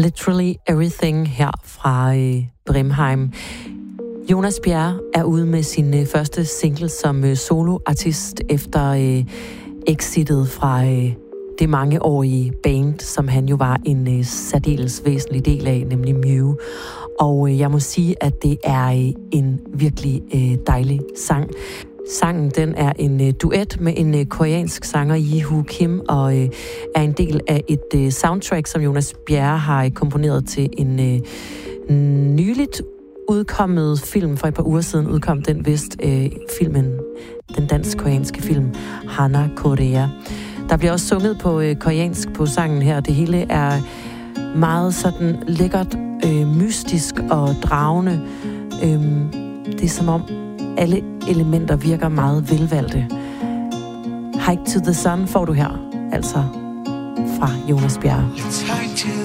Literally Everything her fra Brimheim. Jonas Bjerre er ude med sin første single som soloartist efter exitet fra det mangeårige band, som han jo var en særdeles væsentlig del af, nemlig Mew. Og jeg må sige, at det er en virkelig dejlig sang. Sangen, den er en duet med en koreansk sanger, Yihu Kim, og er en del af et soundtrack, som Jonas Bjerre har komponeret til en nyligt udkommet film. For et par uger siden udkom den vist filmen, den dansk-koreanske film Hana Korea. Der bliver også sunget på koreansk på sangen her. Det hele er meget sådan lækkert, mystisk og dragende. Det er som om alle elementer virker meget velvalgte. Hike to the Sun får du her, altså fra Jonas Bjerre.